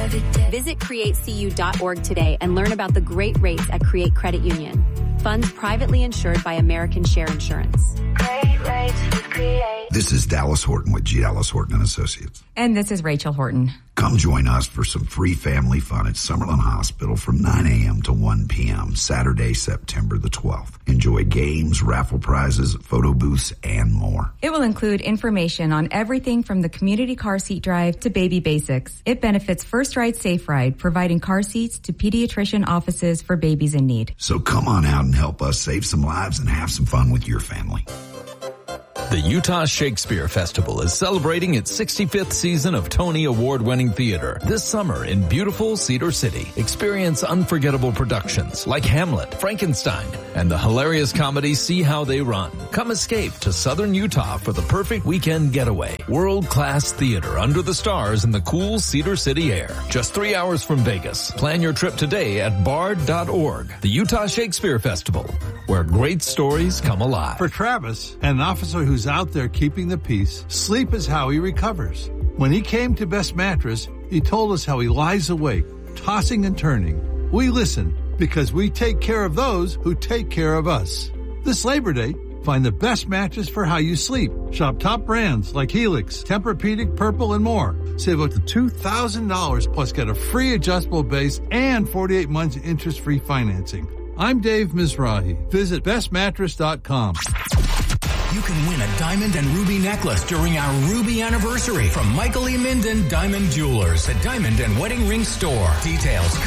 every day. Visit createcu.org today and learn about the great rates at Create Credit Union. Funds privately insured by American Share Insurance. Great rates with Create. This is Dallas Horton with G. Dallas Horton and Associates. And this is Rachel Horton. Come join us for some free family fun at Summerlin Hospital from 9 a.m. to 1 p.m. Saturday, September the 12th. Enjoy games, raffle prizes, photo booths, and more. It will include information on everything from the community car seat drive to baby basics. It benefits First Ride Safe Ride, providing car seats to pediatrician offices for babies in need. So come on out and help us save some lives and have some fun with your family. The Utah Shakespeare Festival is celebrating its 65th season of Tony Award-winning theater this summer in beautiful Cedar City. Experience unforgettable productions like Hamlet, Frankenstein, and the hilarious comedy See How They Run. Come escape to southern Utah for the perfect weekend getaway. World-class theater under the stars in the cool Cedar City air. Just 3 hours from Vegas. Plan your trip today at bard.org. The Utah Shakespeare Festival, where great stories come alive. For Travis, an officer who's out there keeping the peace, sleep is how he recovers. When he came to Best Mattress, he told us how he lies awake, tossing and turning. We listen because we take care of those who take care of us. This Labor Day, find the best mattress for how you sleep. Shop top brands like Helix, Tempur-Pedic, Purple, and more. Save up to $2,000 plus get a free adjustable base and 48 months interest-free financing. I'm Dave Mizrahi. Visit bestmattress.com. You can win a diamond and ruby necklace during our Ruby anniversary from Michael E. Minden Diamond Jewelers, the Diamond and Wedding Ring Store. Details